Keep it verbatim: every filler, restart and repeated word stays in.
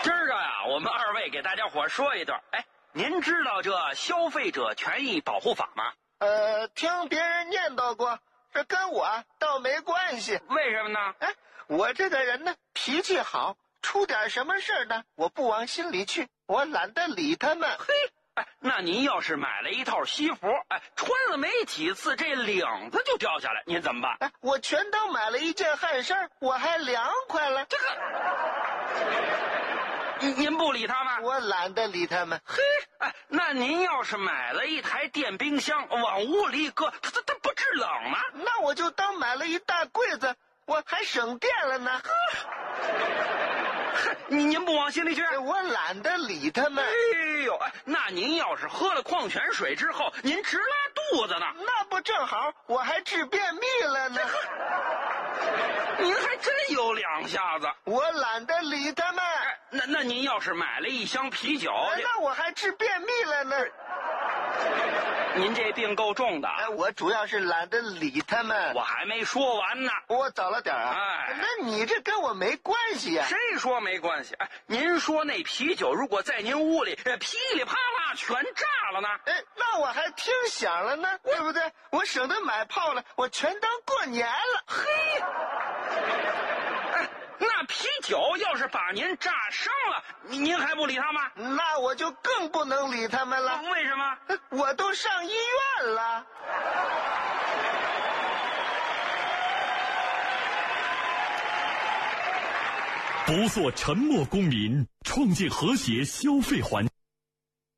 今儿个呀，我们二位给大家伙说一段。哎，您知道这消费者权益保护法吗？ 呃，听别人念叨过，这跟我倒没关系。 为什么呢？ 哎，我这个人呢，脾气好，出点什么事儿呢，我不往心里去，我懒得理他们。 嘿，哎，那您要是买了一套西服，哎，穿了没几次，这领子就掉下来，您怎么办？ 哎，我全当买了一件汗衫，我还凉快了。 这个，您您不理他们？ 我懒得理他们。 嘿，哎，那您要是买了一台电冰箱，往屋里一搁，它它它不制冷吗？ 那我就当买了一大柜子，我还省电了呢。 您您不往心里去？ 我懒得理他们。 哎呦，那您要是喝了矿泉水之后，您直拉肚子呢？ 那不正好，我还治便秘了呢。 您还真有两下子。 我懒得理他们。 哎，那那您要是买了一箱啤酒， 哎，那我还治便秘了呢。 您这病够重的。 哎，我主要是懒得理他们。 我还没说完呢。 我早了点啊。 哎， 那你这跟我没关系啊。 谁说没关系？哎，您说那啤酒如果在您屋里噼里啪啦全炸了呢？ 哎，那我还听响了呢，对不对？我省得买炮了，我全当过年了。 嘿，哎，那啤酒要是把您炸伤了，您还不理他吗？ 那我就更不能理他们了。 为什么？ 我都上医院了。 不做沉默公民，创建和谐消费环境。